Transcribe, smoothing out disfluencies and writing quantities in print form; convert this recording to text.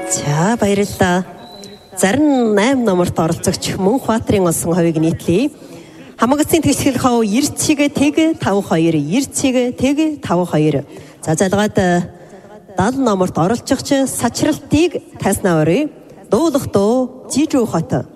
За баярлалаа. Зарим 8 номерт оролцогч Мөнхбаатарын олсон ховыг нийтлэе. Хамгаалалтын тэгшил хов 90-ийг 52, 90-ийг 52. За залгаад 70 номерт оролцогч Сачралтыг тайснаа өрөө. Дуулах дуу Жижүү хот.